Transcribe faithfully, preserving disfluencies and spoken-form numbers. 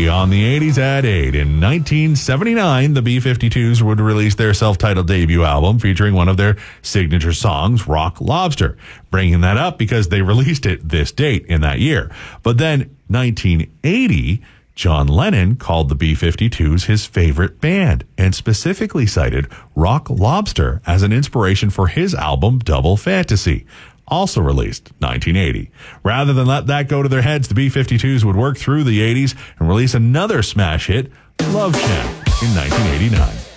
on the eighties at eight. In nineteen seventy-nine, the B fifty-twos would release their self-titled debut album featuring one of their signature songs, Rock Lobster. Bringing that up because they released it this date in that year. But then nineteen eighty, John Lennon called the B fifty-twos his favorite band and specifically cited Rock Lobster as an inspiration for his album Double Fantasy, also released nineteen eighty. Rather than let that go to their heads, the B fifty-twos would work through the eighties and release another smash hit, Love Shack, in nineteen eighty-nine.